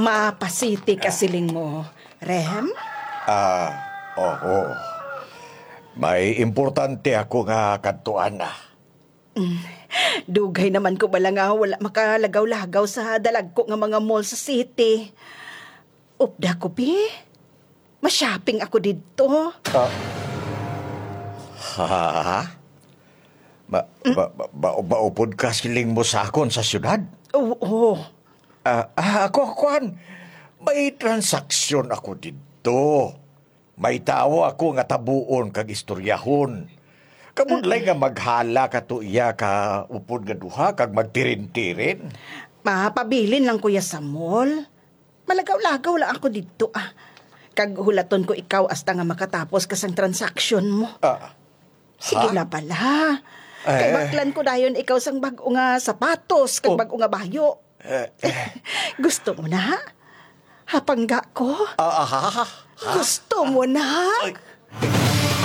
Mapasiti ka siling mo, Rem? Oo. May importante ako nga kantuan na. Dugay naman ko bala nga wala makalagaw-lagaw sa dalag ko nga mga mall sa city. Upda ko, pi. Ma-shopping ako dito. Ha? Baupod ka siling mo sa akon sa syudad? Oo. Kuan, may transaksyon ako dito. May tao ako nga tabuon kag istoryahon. Kamudlay nga maghala ka to iya ka upod nga duha kag magtirin-tirin. Mapabilin lang kuya sa mall. Malagaw-lagaw lang ako dito Kag hulaton ko ikaw hasta nga makatapos kasang transaksyon mo. Sige na pala. Kay baklan ko dayon ikaw sang bag-o nga sapatos kag bag-o nga bayo. Gusto mo na? Hapangga ko? Gusto mo na?